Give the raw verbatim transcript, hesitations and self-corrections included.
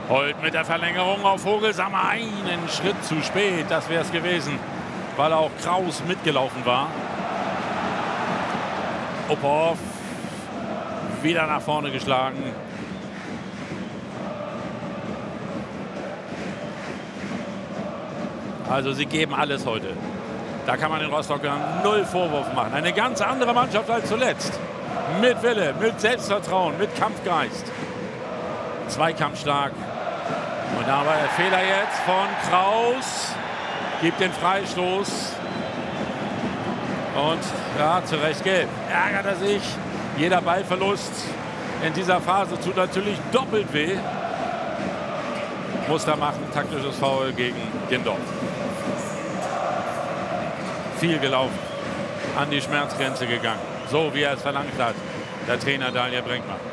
Holt mit der Verlängerung auf Vogelsammer einen Schritt zu spät. Das wäre es gewesen, weil auch Kraus mitgelaufen war. Uphoff wieder nach vorne geschlagen. Also sie geben alles heute. Da kann man den Rostockern null Vorwurf machen. Eine ganz andere Mannschaft als zuletzt. Mit Wille, mit Selbstvertrauen, mit Kampfgeist. Zweikampfstark. Und da war der Fehler jetzt von Kraus. Gibt den Freistoß. Und ja, zu Recht gelb. Ärgert er sich. Jeder Ballverlust in dieser Phase tut natürlich doppelt weh. Muss da machen, taktisches Foul gegen Gindorf. Viel gelaufen, an die Schmerzgrenze gegangen. So wie er es verlangt hat, der Trainer Daniel Brinkmann.